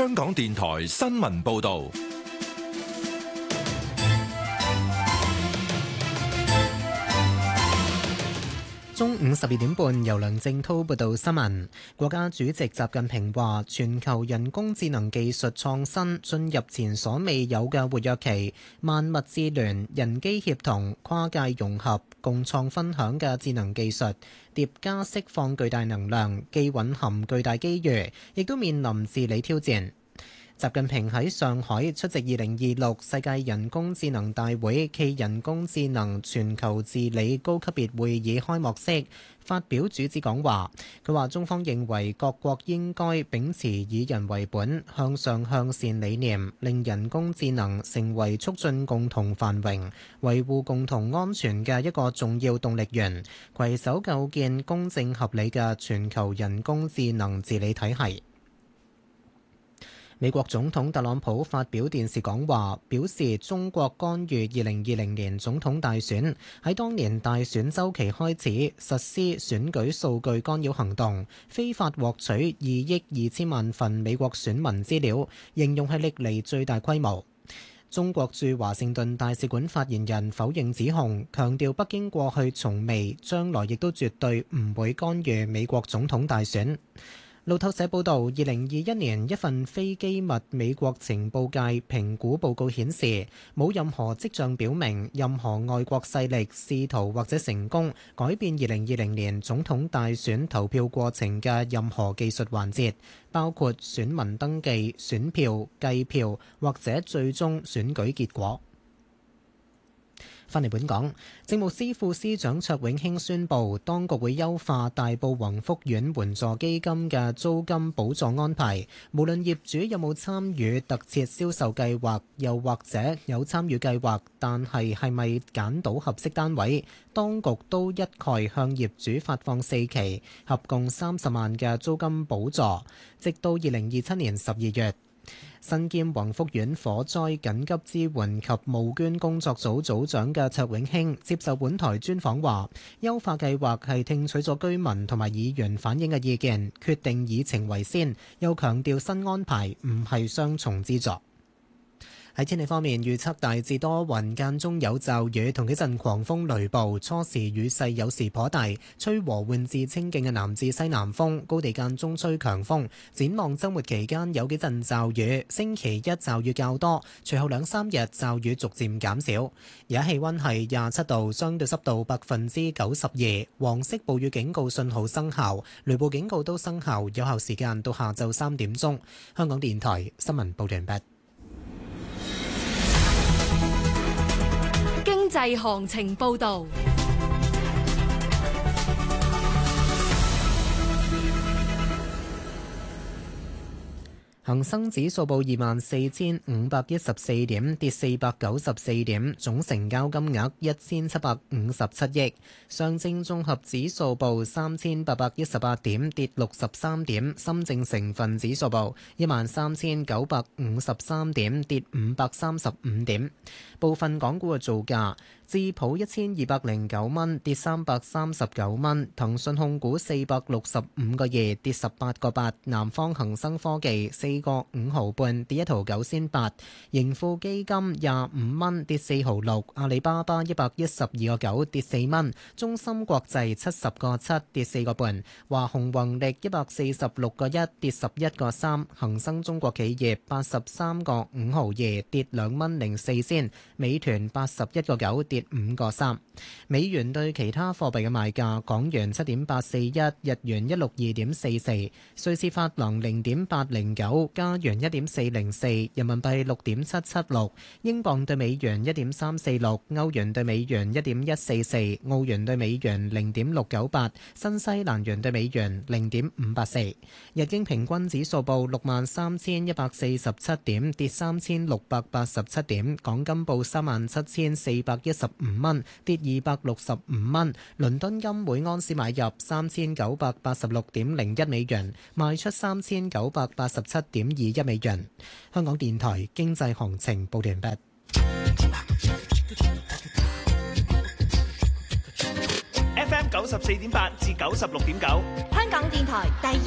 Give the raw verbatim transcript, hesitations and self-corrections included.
香港電台新聞報道。 中午十二點半，由梁正滔報道新聞。國家主席習近平話：全球人工智能技術創新進入前所未有嘅活躍期，萬物智聯、人機協同、跨界融合、共創分享嘅智能技術疊加釋放巨大能量，既蘊含巨大機遇，亦都面臨治理挑戰。習近平喺上海出席二零二六世界人工智能大會暨人工智能全球治理高級別會議開幕式發表主旨講話。佢話：中方認為各國應該秉持以人為本、向上向善理念，令人工智能成為促進共同繁榮、維護共同安全嘅一個重要動力源，攜手構建公正合理嘅全球人工智能治理體系。美國總統特朗普發表電視講話，表示中國干預二零二零年總統大選，喺當年大選週期開始實施選舉數據干擾行動，非法獲取二億二千萬份美國選民資料，形容係歷嚟最大規模。中國駐華盛頓大使館發言人否認指控，強調北京過去從未，將來亦都絕對唔會干預美國總統大選。路透社報導，二零二一年一份非機密美國情報界評估報告顯示，冇任何跡象表明任何外國勢力試圖或者成功改變二零二零年總統大選投票過程嘅任何技術環節，包括選民登記、選票、計票或者最終選舉結果。返嚟本港，政務司副司長卓永興宣布，當局會優化大埔宏福苑援助基金嘅租金補助安排，無論業主有冇參與特設銷售計劃，又或者有參與計劃，但係係咪揀到合適單位，當局都一概向業主發放四期，合共三十萬嘅租金補助，直到二零二七年十二月。身兼宏福苑火災緊急支援及募捐工作組組長嘅卓永興接受本台專訪話，優化計劃係聽取咗居民同埋議員反映嘅意見，決定以情為先，又強調新安排唔係雙重資助。喺天氣方面，預測大致多雲，間中有驟雨同幾陣狂風雷暴，初時雨勢有時頗大，吹和緩至清勁嘅南至西南風，高地間中吹強風。展望週末期間有幾陣驟雨，星期一驟雨較多，隨後兩三日驟雨逐漸減少。而家氣温係廿七度，相對濕度百分之九十二，黃色暴雨警告信號生效，雷暴警告都生效，有效時間到下晝三點鐘。香港電台新聞報道完畢。 經濟行情報導。 恒生指數報二萬四千五百一十四點，跌四百九十四點，總成交金額一千七百五十七億。上證綜合指數報三千八百一十八點，跌六十三點。深證成分指數報一萬三千九百五十三點，跌五百三十五點。部分港股嘅造價：智普一千二百零九蚊，跌三百三十九蚊；騰訊控股四百六十五個二，跌十八個八；南方恒生科技四個五毫半，跌一毫九仙八；盈富基金廿五蚊，跌四毫六；阿里巴巴一百一十二個九，跌四蚊；中芯國際七十個七，跌四個半；華虹宏力一百四十六個一，跌十一個三；恒生中國企業八十三個五毫二，跌兩蚊零四仙；美團八十一個九，跌五個三。美元對其他貨幣嘅賣價：港元七點八四一，日元一六二點四四，瑞士法郎零點八零九，加元一點四零四，人民幣六點七七六，英鎊對美元一點三四六，歐元對美元一點一四四，澳元對美元零點六九八，新西蘭元對美元零點五八四。日經平均指數報六萬三千一百四十七點，跌三千六百八十七點。港金報三萬七千四百一十五蚊，跌二百六十五蚊。倫敦金每安士買入三千九百八十六點零一美元，賣出三千九百八十七點二一美元。香港電台經濟行情報完畢。 F M 九十四點八至九十六點九， 香港電台第二